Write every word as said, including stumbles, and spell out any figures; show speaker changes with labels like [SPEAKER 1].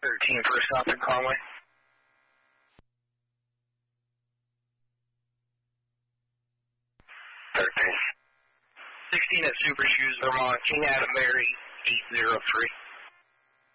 [SPEAKER 1] thirteen for a stop in Conway. thirteen. sixteen at Super Shoes, Vermont, King Adam Mary, eight zero three.